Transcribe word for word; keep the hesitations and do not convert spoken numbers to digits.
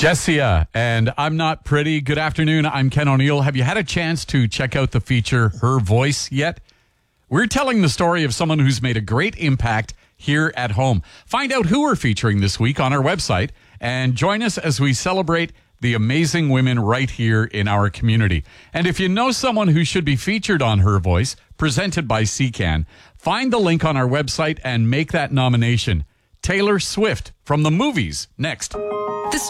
Jessia, and I'm Not Pretty. Good afternoon. I'm Ken O'Neill. Have you had a chance to check out the feature Her Voice yet? We're telling the story of someone who's made a great impact here at home. Find out who we're featuring this week on our website and join us as we celebrate the amazing women right here in our community. And if you know someone who should be featured on Her Voice, presented by C CAN, find the link on our website and make that nomination. Taylor Swift from the movies next.